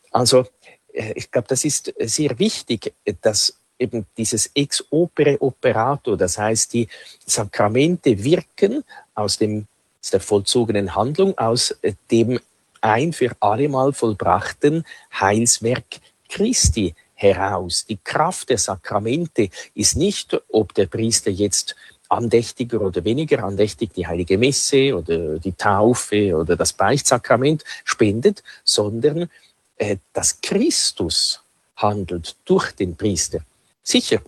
Also ich glaube, das ist sehr wichtig, dass eben dieses Ex opere operato, das heißt, die Sakramente wirken aus der vollzogenen Handlung, aus dem ein für allemal vollbrachten Heilswerk Christi heraus. Die Kraft der Sakramente ist nicht, ob der Priester jetzt andächtiger oder weniger andächtig die Heilige Messe oder die Taufe oder das Beichtsakrament spendet, sondern dass Christus handelt durch den Priester. Sicher,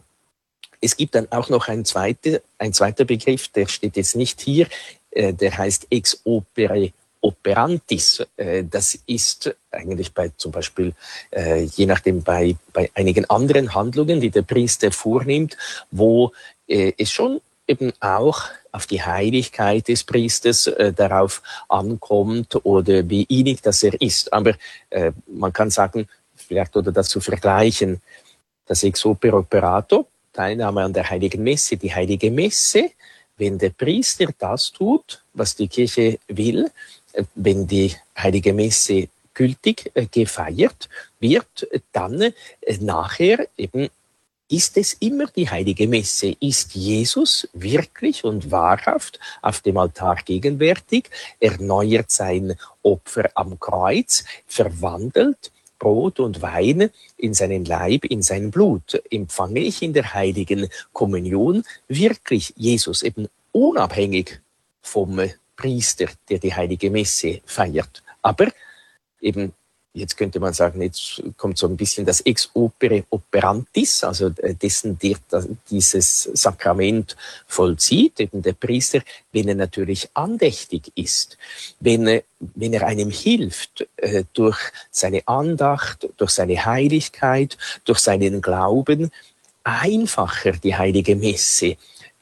es gibt dann auch noch ein zweiter Begriff, der steht jetzt nicht hier, der heißt ex opere operantis. Das ist eigentlich zum Beispiel, je nachdem bei einigen anderen Handlungen, die der Priester vornimmt, wo es schon eben auch auf die Heiligkeit des Priesters darauf ankommt oder wie innig das er ist. Aber man kann sagen, vielleicht oder das zu vergleichen, das Ex opere operato, Teilnahme an der Heiligen Messe, die Heilige Messe, wenn der Priester das tut, was die Kirche will, wenn die Heilige Messe gültig gefeiert wird, dann nachher eben ist es immer die Heilige Messe. Ist Jesus wirklich und wahrhaft auf dem Altar gegenwärtig, erneuert sein Opfer am Kreuz, verwandelt Brot und Wein in seinen Leib, in sein Blut. Empfange ich in der Heiligen Kommunion wirklich Jesus, eben unabhängig vom Priester, der die Heilige Messe feiert. Aber eben, jetzt könnte man sagen, jetzt kommt so ein bisschen das Ex opere operantis, also dessen, der dieses Sakrament vollzieht, eben der Priester, wenn er natürlich andächtig ist, wenn er einem hilft, durch seine Andacht, durch seine Heiligkeit, durch seinen Glauben, einfacher die Heilige Messe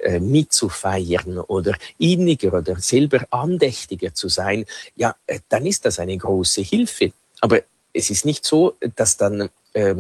mitzufeiern oder inniger oder selber andächtiger zu sein, ja, dann ist das eine große Hilfe. Aber es ist nicht so, dass dann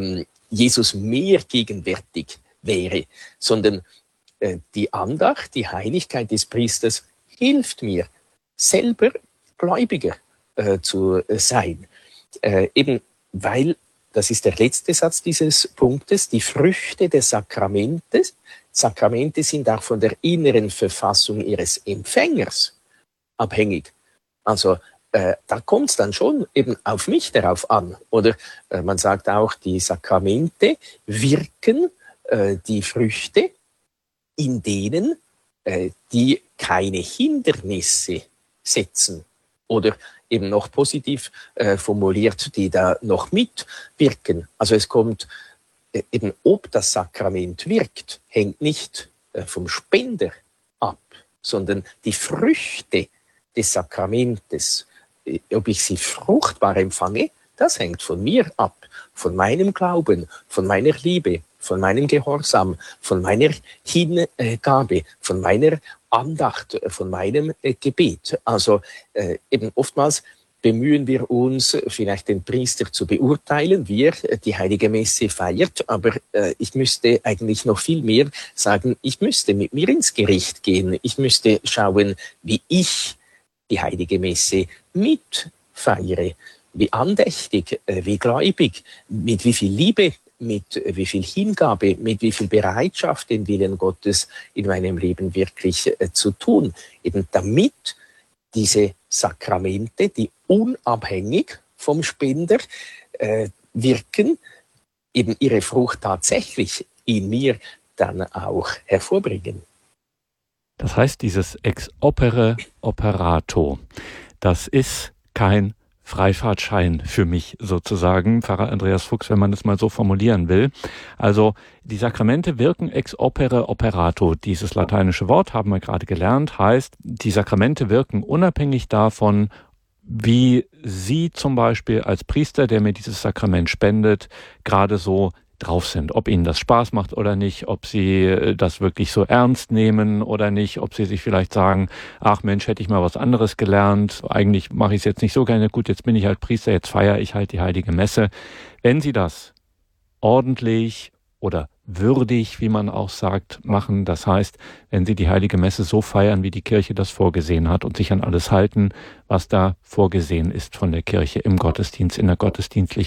Jesus mehr gegenwärtig wäre, sondern die Andacht, die Heiligkeit des Priesters hilft mir, selber Gläubiger zu sein. Eben weil, das ist der letzte Satz dieses Punktes, die Früchte des Sakramentes. Sakramente sind auch von der inneren Verfassung ihres Empfängers abhängig. Also da kommt es dann schon eben auf mich darauf an. Oder man sagt auch, die Sakramente wirken die Früchte, in denen die keine Hindernisse setzen. Oder eben noch positiv formuliert, die da noch mitwirken. Also es kommt eben, ob das Sakrament wirkt, hängt nicht vom Spender ab, sondern die Früchte des Sakramentes, ob ich sie fruchtbar empfange, das hängt von mir ab, von meinem Glauben, von meiner Liebe, von meinem Gehorsam, von meiner Hingabe, von meiner Andacht, von meinem Gebet. Also eben oftmals bemühen wir uns, vielleicht den Priester zu beurteilen, wie er die Heilige Messe feiert, aber ich müsste eigentlich noch viel mehr sagen, ich müsste mit mir ins Gericht gehen, ich müsste schauen, wie ich die Heilige Messe mitfeiere, wie andächtig, wie gläubig, mit wie viel Liebe, mit wie viel Hingabe, mit wie viel Bereitschaft, den Willen Gottes in meinem Leben wirklich zu tun, eben damit diese Sakramente, die unabhängig vom Spender wirken, eben ihre Frucht tatsächlich in mir dann auch hervorbringen. Das heißt, dieses Ex opere operato, das ist kein Freifahrtschein für mich sozusagen, Pfarrer Andreas Fuchs, wenn man das mal so formulieren will. Also die Sakramente wirken ex opere operato. Dieses lateinische Wort haben wir gerade gelernt, heißt, die Sakramente wirken unabhängig davon, wie Sie zum Beispiel als Priester, der mir dieses Sakrament spendet, gerade so drauf sind, ob Ihnen das Spaß macht oder nicht, ob Sie das wirklich so ernst nehmen oder nicht, ob Sie sich vielleicht sagen, ach Mensch, hätte ich mal was anderes gelernt, eigentlich mache ich es jetzt nicht so gerne, gut, jetzt bin ich halt Priester, jetzt feiere ich halt die Heilige Messe. Wenn Sie das ordentlich oder würdig, wie man auch sagt, machen, das heißt, wenn Sie die Heilige Messe so feiern, wie die Kirche das vorgesehen hat und sich an alles halten, was da vorgesehen ist von der Kirche im Gottesdienst, in der gottesdienstlichen